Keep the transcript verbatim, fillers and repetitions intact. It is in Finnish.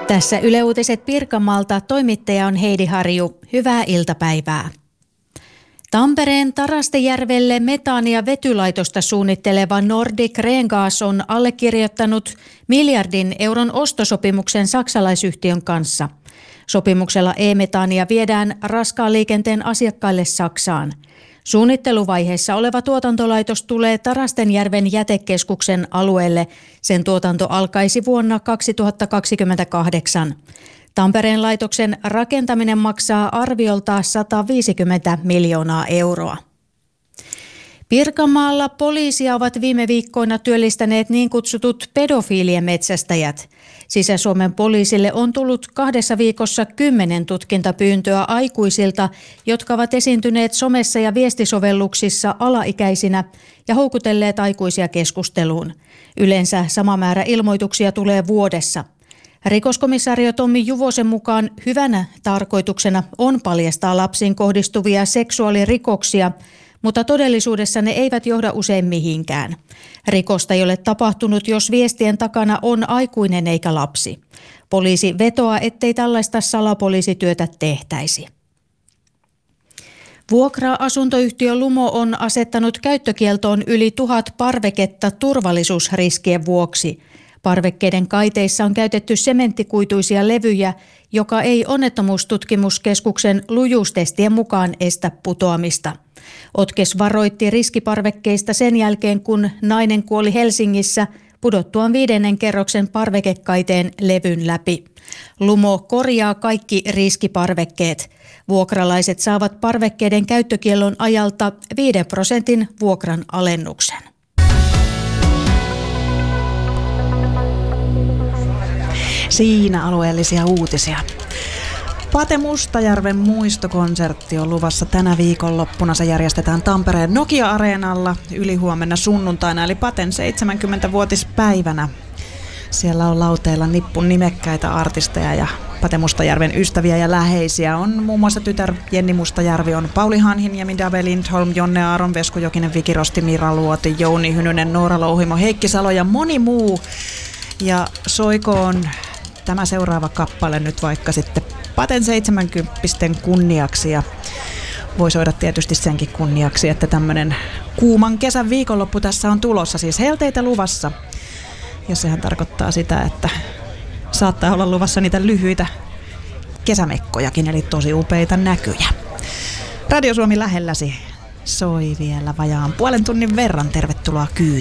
Tässä Yle Uutiset Pirkanmaalta, toimittaja on Heidi Harju. Hyvää iltapäivää. Tampereen Tarastejärvelle metaani- ja vetylaitosta suunnitteleva Nordic Rengas on allekirjoittanut miljardin euron ostosopimuksen saksalaisyhtiön kanssa. Sopimuksella e-metaania viedään raskaan liikenteen asiakkaille Saksaan. Suunnitteluvaiheessa oleva tuotantolaitos tulee Tarastenjärven jätekeskuksen alueelle. Sen tuotanto alkaisi vuonna kaksituhattakaksikymmentäkahdeksan. Tampereen laitoksen rakentaminen maksaa arviolta sata viisikymmentä miljoonaa euroa. Pirkanmaalla poliisia ovat viime viikkoina työllistäneet niin kutsutut pedofiilien metsästäjät. Sisä-Suomen poliisille on tullut kahdessa viikossa kymmenen tutkintapyyntöä aikuisilta, jotka ovat esiintyneet somessa ja viestisovelluksissa alaikäisinä ja houkutelleet aikuisia keskusteluun. Yleensä sama määrä ilmoituksia tulee vuodessa. Rikoskomissario Tommi Juvosen mukaan hyvänä tarkoituksena on paljastaa lapsiin kohdistuvia seksuaalirikoksia, mutta todellisuudessa ne eivät johda usein mihinkään. Rikosta ei ole tapahtunut, jos viestien takana on aikuinen eikä lapsi. Poliisi vetoaa, ettei tällaista salapoliisityötä tehtäisi. Vuokra-asuntoyhtiö Lumo on asettanut käyttökieltoon yli tuhat parveketta turvallisuusriskien vuoksi. Parvekkeiden kaiteissa on käytetty sementtikuituisia levyjä, joka ei onnettomuustutkimuskeskuksen lujuustestien mukaan estä putoamista. Otkes varoitti riskiparvekkeista sen jälkeen, kun nainen kuoli Helsingissä pudottuaan viidennen kerroksen parvekekaiteen levyn läpi. Lumo korjaa kaikki riskiparvekkeet. Vuokralaiset saavat parvekkeiden käyttökiellon ajalta viiden prosentin vuokran alennuksen. Siinä alueellisia uutisia. Pate Mustajärven muistokonsertti on luvassa tänä viikonloppuna. Se järjestetään Tampereen Nokia-areenalla ylihuomenna sunnuntaina, eli Paten seitsemänkymmentävuotispäivänä. Siellä on lauteilla nippun nimekkäitä artisteja ja Pate Mustajärven ystäviä ja läheisiä. On muun muassa tytär Jenni Mustajärvi, on Pauli Hanhinniemi, Dave Lindholm, Jonne Aaron, Vesku Jokinen, Viki Rosti, Mira Luoti, Jouni Hynynen, Noora Louhimo, Heikki Salo ja moni muu. Ja soikoon tämä seuraava kappale nyt vaikka sitten Paten seitsemänkymppisten kunniaksi, ja voi soida tietysti senkin kunniaksi, että tämmöinen kuuman kesän viikonloppu tässä on tulossa, siis helteitä luvassa. Ja sehän tarkoittaa sitä, että saattaa olla luvassa niitä lyhyitä kesämekkojakin, eli tosi upeita näkyjä. Radio Suomi lähelläsi soi vielä vajaan puolen tunnin verran. Tervetuloa kyytiin.